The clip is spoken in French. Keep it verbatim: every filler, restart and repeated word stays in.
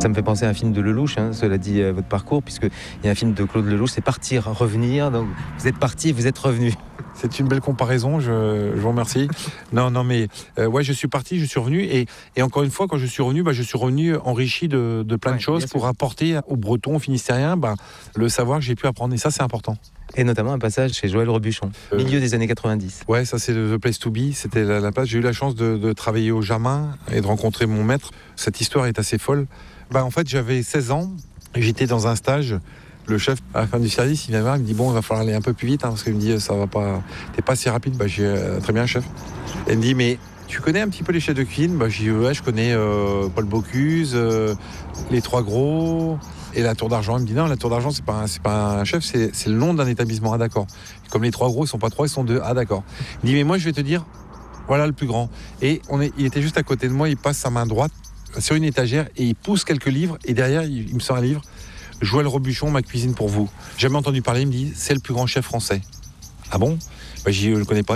Ça me fait penser à un film de Lelouch, hein, cela dit, euh, votre parcours, puisqu'il y a un film de Claude Lelouch, c'est Partir, Revenir. Donc vous êtes parti, vous êtes revenu. C'est une belle comparaison, je, je vous remercie. Non, non, mais euh, ouais, je suis parti, je suis revenu. Et, et encore une fois, quand je suis revenu, bah, je suis revenu enrichi de, de plein Ouais, de choses bien pour sûr. apporter aux Bretons, aux Finistériens, bah, le savoir que j'ai pu apprendre. Et ça, c'est important. Et notamment un passage chez Joël Robuchon, Euh, milieu des années quatre-vingt-dix. Ouais, ça, c'est The Place to Be. C'était la, la place. J'ai eu la chance de, de travailler au Jamin et de rencontrer mon maître. Cette histoire est assez folle. Bah, en fait, j'avais seize ans. J'étais dans un stage. Le chef, à la fin du service, il vient me voir, il me dit bon, il va falloir aller un peu plus vite, hein, parce qu'il me dit ça va pas, t'es pas si rapide. Bah, j'ai euh, très bien, chef. Et il me dit mais tu connais un petit peu les chefs de cuisine? Bah, j'ai dit ouais, je connais euh, Paul Bocuse, euh, les Trois Gros et la Tour d'Argent. Il me dit non, la Tour d'Argent c'est pas un, c'est pas un chef, c'est, c'est le nom d'un établissement. Ah d'accord. Comme les Trois Gros, ils sont pas trois, ils sont deux. Ah d'accord. Il me dit mais moi je vais te dire, voilà le plus grand. Et on est, il était juste à côté de moi, il passe sa main droite sur une étagère et il pousse quelques livres et derrière il, il me sort un livre. Joël Robuchon, Ma cuisine pour vous. Jamais entendu parler, il me dit c'est le plus grand chef français. Ah bon? Bah, je ne le connais pas.